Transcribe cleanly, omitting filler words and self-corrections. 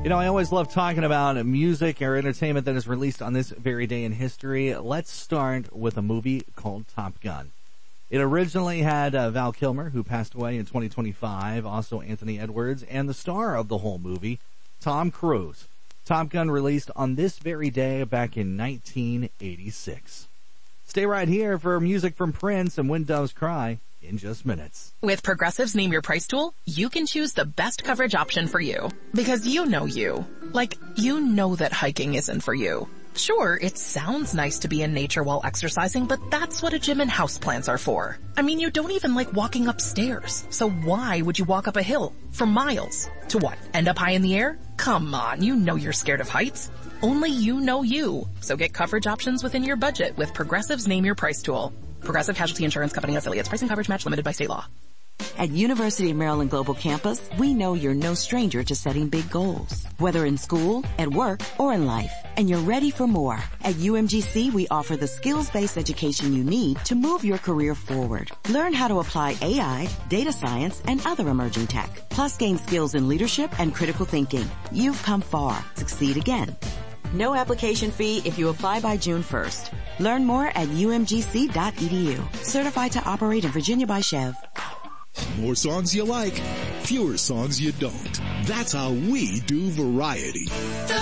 You know, I always love talking about music or entertainment that is released on this very day in history. Let's start with a movie called Top Gun. It originally had Val Kilmer, who passed away in 2025, also Anthony Edwards, and the star of the whole movie, Tom Cruise. Top Gun released on this very day back in 1986. Stay right here for music from Prince and When Doves Cry in just minutes. With Progressive's Name Your Price tool, you can choose the best coverage option for you. Because you know you. Like, you know that hiking isn't for you. Sure, it sounds nice to be in nature while exercising, but that's what a gym and houseplants are for. I mean, you don't even like walking upstairs. So why would you walk up a hill for miles? To what? End up high in the air? Come on, you know you're scared of heights. Only you know you. So get coverage options within your budget with Progressive's Name Your Price tool. Progressive Casualty Insurance Company affiliates. Pricing coverage match limited by state law. At University of Maryland Global Campus, we know you're no stranger to setting big goals, whether in school, at work, or in life, and you're ready for more. At UMGC, we offer the skills-based education you need to move your career forward. Learn how to apply AI, data science, and other emerging tech, plus gain skills in leadership and critical thinking. You've come far. Succeed again. No application fee if you apply by June 1st. Learn more at umgc.edu. Certified to operate in Virginia by Chev. More songs you like, fewer songs you don't. That's how we do variety.